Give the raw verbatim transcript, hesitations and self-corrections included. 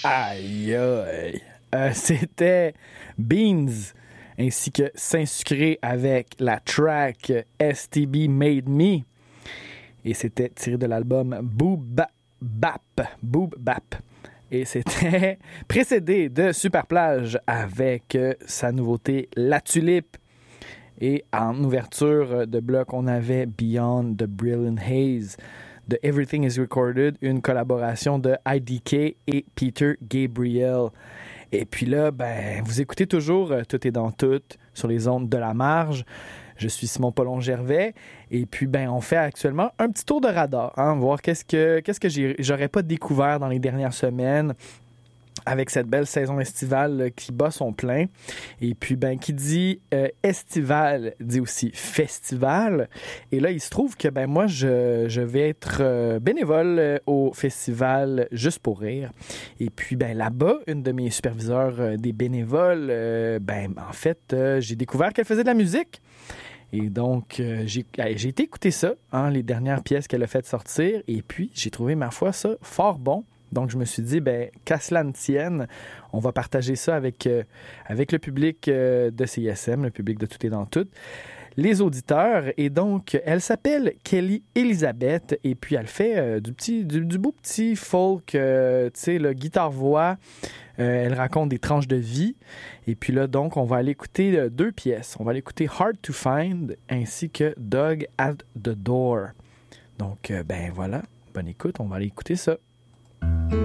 Aïe aïe. Euh, c'était Beans ainsi que Saint-Sucré avec la track S T B Made Me. Et c'était tiré de l'album Boob Bap. Boob Bap. Et c'était précédé de Superplage avec euh, sa nouveauté La Tulipe. Et en ouverture de bloc, on avait Beyond the Brilliant Haze de Everything is Recorded, une collaboration de I D K et Peter Gabriel. Et puis là, ben, vous écoutez toujours euh, Tout est dans tout sur les ondes de la marge. Je suis Simon Paulon-Gervais. Et puis, ben, on fait actuellement un petit tour de radar, hein, voir qu'est-ce que, qu'est-ce que j'ai, j'aurais pas découvert dans les dernières semaines avec cette belle saison estivale là, qui bat son plein. Et puis, ben, qui dit euh, estival, dit aussi festival. Et là, il se trouve que, ben, moi, je, je vais être euh, bénévole euh, au festival Juste pour rire. Et puis, ben, là-bas, une de mes superviseurs euh, des bénévoles, euh, ben, en fait, euh, j'ai découvert qu'elle faisait de la musique. Et donc, euh, j'ai, j'ai été écouter ça, hein, les dernières pièces qu'elle a faites sortir. Et puis, j'ai trouvé, ma foi, ça fort bon. Donc, je me suis dit, ben, qu'à cela ne tienne, on va partager ça avec, euh, avec le public euh, de C I S M, le public de Tout est dans tout, les auditeurs. Et donc, elle s'appelle Kelly Elizabeth et puis elle fait euh, du, petit, du, du beau petit folk, euh, tu sais, le guitare-voix. Euh, elle raconte des tranches de vie. Et puis là, donc, on va aller écouter euh, deux pièces. On va aller écouter Hard to Find ainsi que Dog at the Door. Donc, euh, ben voilà, bonne écoute, on va aller écouter ça.